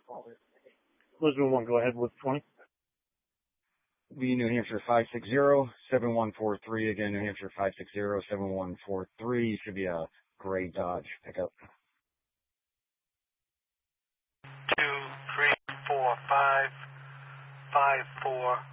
Lisbon 1, go ahead with 20. Be New Hampshire 560-7143. Again, New Hampshire 560-7143. Should be a gray Dodge pickup. 2, 3, 4, 5, 5, 4.